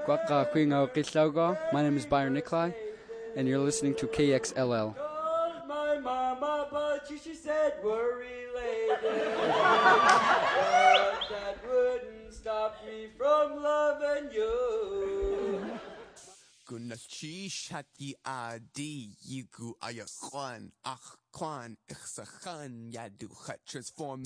My name is Byron Nikolai, and you're listening to KXLL. My mama, but she said we're related. But that wouldn't stop me from loving you. Gunachi shati adi yigu ayakwan achkwan ichsachan yadu transform